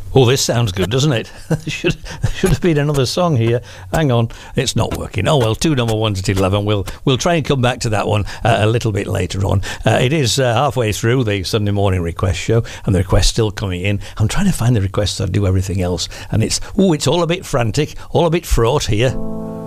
Oh, this sounds good, doesn't it? There should have been another song here. Hang on, it's not working. Oh well, 2 number ones at 11. We'll try and come back to that one a little bit later on. It is halfway through the Sunday morning request show, and the requests still coming in. I'm trying to find the requests. I do everything else, and it's all a bit frantic, all a bit fraught here.